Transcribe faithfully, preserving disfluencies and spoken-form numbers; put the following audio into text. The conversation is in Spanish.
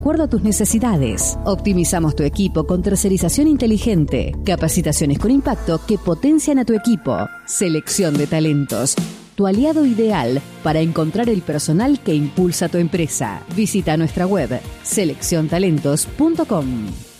acuerdo a tus necesidades. Optimizamos tu equipo con tercerización inteligente, capacitaciones con impacto que potencian a tu equipo. Selección de talentos, tu aliado ideal para encontrar el personal que impulsa tu empresa. Visita nuestra web selección talentos punto com.